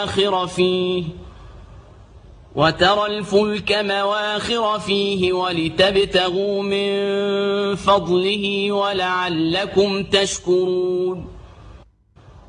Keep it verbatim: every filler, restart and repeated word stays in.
مواخر فيه وترى الفلك مواخر فيه ولتبتغوا من فضله ولعلكم تشكرون